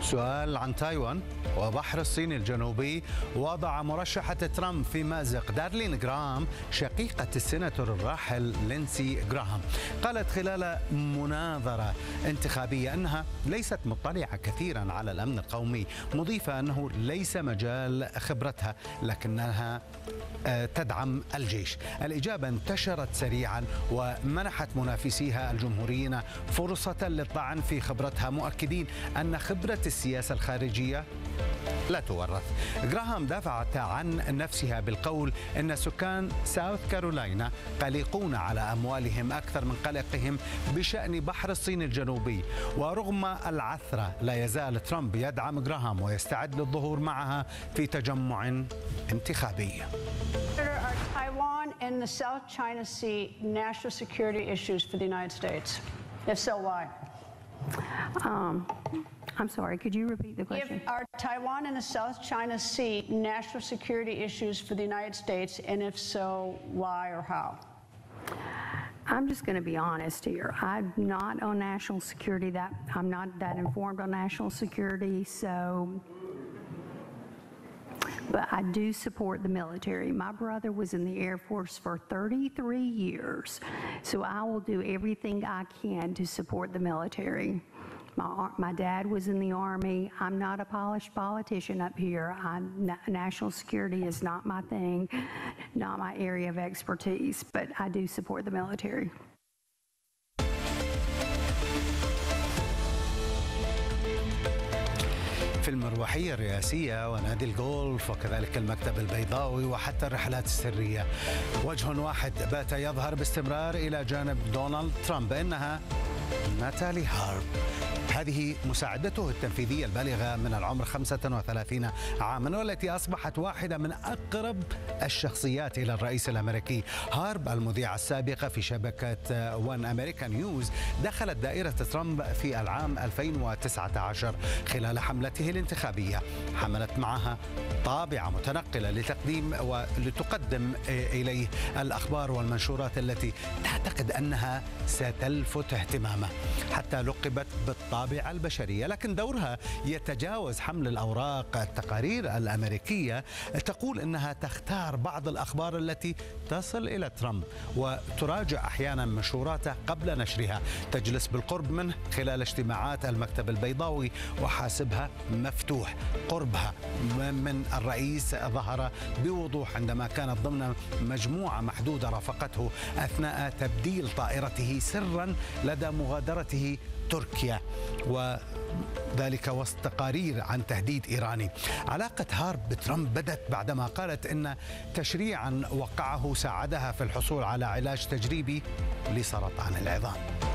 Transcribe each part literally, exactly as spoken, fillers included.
سؤال عن تايوان وبحر الصين الجنوبي. وضع مرشحة ترامب في مأزق دارلين جراهام شقيقة السيناتور الراحل لينسي جراهام. قالت خلال مناظرة انتخابية أنها ليست مطلعة كثيرا على الأمن القومي، مضيفة أنه ليس مجال خبرتها لكنها تدعم الجيش. الإجابة انتشرت سريعا ومنحت منافسيها الجمهوريين فرصة للطعن في خبرتها، مؤكدين أن خبرة السياسة الخارجية لا تورث. جراهام دافعت عن نفسها بالقول أن سكان ساوث كارولاينا قلقون على أموالهم أكثر من قلقهم بشأن بحر الصين الجنوبي. ورغم العثرة لا يزال ترامب يدعم جراهام ويستعد للظهور معها في تجمع انتخابي. Are Taiwan and the South China Sea national security issues for the United States? If so, why? Um, I'm sorry, could you repeat the question? If, are Taiwan and the South China Sea national security issues for the United States, and if so, why or how? I'm just going to be honest here. I'm not on national security. That I'm not that informed on national security, so. But I do support the military. My brother was in the Air Force for thirty-three years, so I will do everything I can to support the military. My, my dad was in the Army. I'm not a polished politician up here. I'm, national security is not my thing, not my area of expertise, but I do support the military. في المروحية الرئاسية ونادي الجولف وكذلك المكتب البيضاوي وحتى الرحلات السرية، وجه واحد بات يظهر باستمرار إلى جانب دونالد ترامب، إنها ناتالي هارب. هذه مساعدته التنفيذية البالغة من العمر خمسة وثلاثين عاما، والتي أصبحت واحدة من أقرب الشخصيات إلى الرئيس الأمريكي. هارب المذيعة السابقة في شبكة وان أمريكا نيوز دخلت دائرة ترامب في العام ألفين وتسعة عشر خلال حملته الانتخابية. حملت معها طابعة متنقلة لتقديم ولتقدم إليه الأخبار والمنشورات التي تعتقد أنها ستلفت اهتمامه، حتى لقبت بالطابعة البشرية. لكن دورها يتجاوز حمل الأوراق. التقارير الأمريكية تقول أنها تختار بعض الأخبار التي تصل إلى ترامب وتراجع أحيانا منشوراته قبل نشرها. تجلس بالقرب منه خلال اجتماعات المكتب البيضاوي وحاسبها مفتوح. قربها من الرئيس ظهر بوضوح عندما كانت ضمن مجموعة محدودة رافقته أثناء تبديل طائرته سرا لدى مغادرته تركيا، وذلك وسط تقارير عن تهديد إيراني. علاقة هارب بترامب بدت بعدما قالت إن تشريعا وقعه ساعدها في الحصول على علاج تجريبي لسرطان العظام.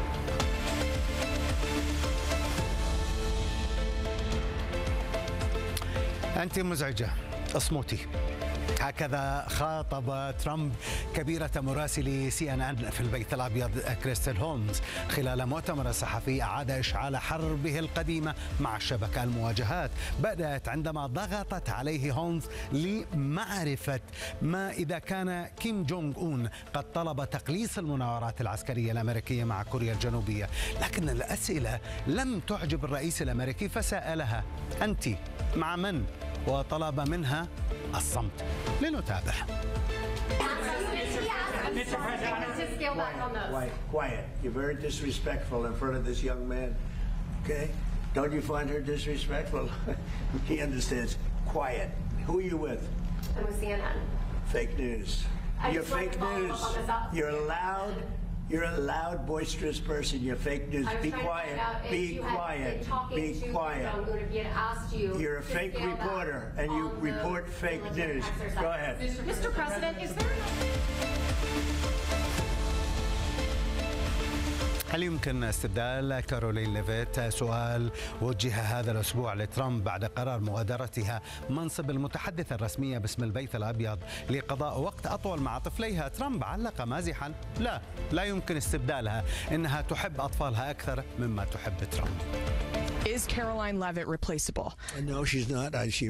أنت مزعجة، اصمتي. هكذا خاطب ترامب كبيرة مراسلي سي ان ان في البيت الأبيض كريستال هولمز خلال مؤتمر صحفي أعاد إشعال حربه القديمة مع الشبكة. المواجهات بدأت عندما ضغطت عليه هولمز لمعرفة ما إذا كان كيم جونغ أون قد طلب تقليص المناورات العسكرية الأمريكية مع كوريا الجنوبية. لكن الأسئلة لم تعجب الرئيس الأمريكي فسألها: أنت مع من؟ وطلب منها الصمت. لنتابع. Quiet, quiet. You're very disrespectful in front of this young man. Okay? Don't you find her disrespectful? He understands. Quiet. Who are you with? I'm with C N N. Fake news. I You're fake news. You're loud. You're a loud, boisterous person. You're fake news. Be quiet. Be quiet. Be quiet. You're a fake reporter, and you report fake news. Go ahead. Mister President, is there هل يمكن استبدال كارولين ليفيت؟ سؤال وجه هذا الأسبوع لترامب بعد قرار مغادرتها منصب المتحدثة الرسمية باسم البيت الأبيض لقضاء وقت أطول مع طفليها. ترامب علق مازحا: لا لا يمكن استبدالها، إنها تحب أطفالها أكثر مما تحب ترامب. Is Caroline Leavitt replaceable? No, she's not. She